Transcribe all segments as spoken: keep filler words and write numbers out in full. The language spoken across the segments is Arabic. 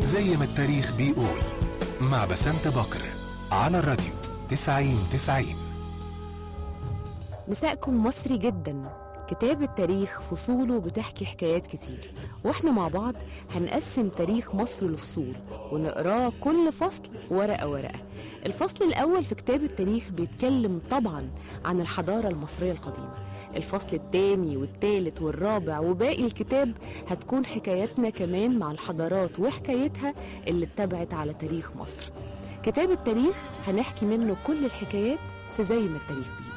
زي ما التاريخ بيقول، مع بسنت بكر على الراديو تسعين تسعين. مساءكم مصري جدا. كتاب التاريخ فصوله بتحكي حكايات كتير، واحنا مع بعض هنقسم تاريخ مصر لفصول ونقراه كل فصل ورقة ورقة. الفصل الأول في كتاب التاريخ بيتكلم طبعا عن الحضارة المصرية القديمة. الفصل الثاني والثالث والرابع وباقي الكتاب هتكون حكاياتنا كمان مع الحضارات وحكايتها اللي اتبعت على تاريخ مصر. كتاب التاريخ هنحكي منه كل الحكايات في زي ما التاريخ بيقول.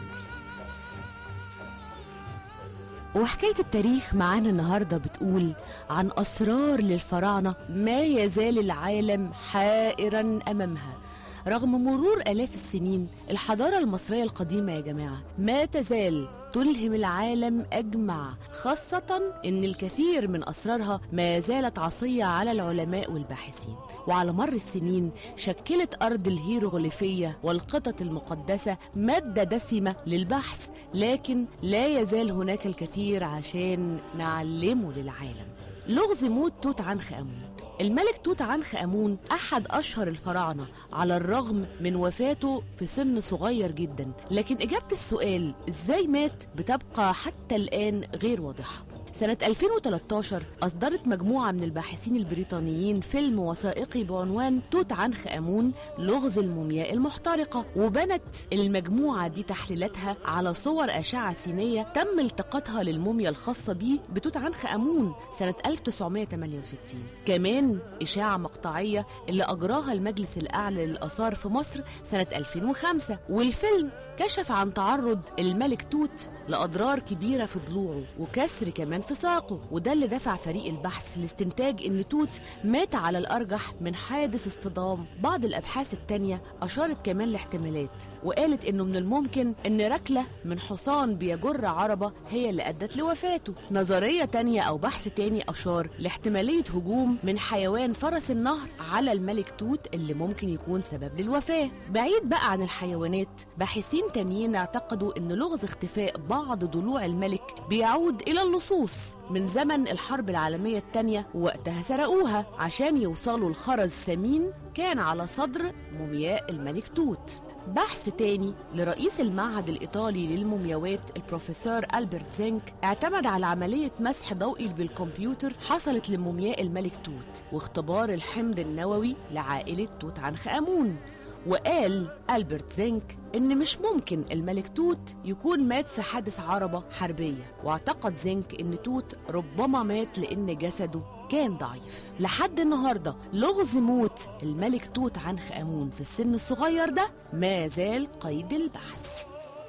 وحكاية التاريخ معانا النهاردة بتقول عن أسرار للفراعنة ما يزال العالم حائرا أمامها. رغم مرور آلاف السنين، الحضارة المصرية القديمة يا جماعة ما تزال تلهم العالم أجمع، خاصة إن الكثير من أسرارها ما زالت عصية على العلماء والباحثين. وعلى مر السنين شكلت أرض الهيروغليفية والقطط المقدسة مادة دسمة للبحث، لكن لا يزال هناك الكثير عشان نعلمه للعالم. لغز موت توت عنخ آمون. الملك توت عنخ آمون أحد أشهر الفراعنة على الرغم من وفاته في سن صغير جدا، لكن إجابة السؤال إزاي مات بتبقى حتى الآن غير واضحة. سنة ألفين وثلاثة عشر أصدرت مجموعة من الباحثين البريطانيين فيلم وثائقي بعنوان توت عنخ آمون لغز المومياء المحترقة، وبنت المجموعة دي تحليلاتها على صور أشعة سينية تم التقاطها للموميا الخاصة بيه بتوت عنخ آمون سنة ألف وتسعمائة وثمانية وستين. كمان إشاعة مقطعية اللي أجراها المجلس الأعلى للآثار في مصر سنة ألفين وخمسة، والفيلم كشف عن تعرض الملك توت لأضرار كبيرة في ضلوعه وكسر كمان في ساقه، وده اللي دفع فريق البحث لاستنتاج ان توت مات على الارجح من حادث اصطدام. بعض الابحاث التانية اشارت كمان لاحتمالات وقالت انه من الممكن ان ركلة من حصان بيجر عربة هي اللي ادت لوفاته. نظرية تانية او بحث تاني اشار لاحتمالية هجوم من حيوان فرس النهر على الملك توت اللي ممكن يكون سبب للوفاة. بعيد بقى عن الحيوانات، باحثين تانيين اعتقدوا ان لغز اختفاء بعض ضلوع الملك بيعود الى اللصوص من زمن الحرب العالمية الثانية، وقتها سرقوها عشان يوصلوا لخرز ثمين كان على صدر مومياء الملك توت. بحث تاني لرئيس المعهد الإيطالي للمومياوات البروفيسور ألبرت زينك اعتمد على عملية مسح ضوئي بالكمبيوتر حصلت لمومياء الملك توت واختبار الحمض النووي لعائلة توت عنخ آمون. وقال ألبرت زينك إن مش ممكن الملك توت يكون مات في حادث عربة حربية، واعتقد زينك إن توت ربما مات لأن جسده كان ضعيف. لحد النهاردة لغز موت الملك توت عنخ آمون في السن الصغير ده ما زال قيد البحث.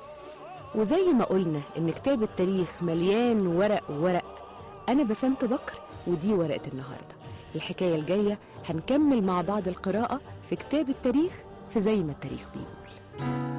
وزي ما قلنا إن كتاب التاريخ مليان ورق ورق، أنا بسنت بكر ودي ورقة النهاردة. الحكاية الجاية هنكمل مع بعض القراءة في كتاب التاريخ في زي ما التاريخ بيقول.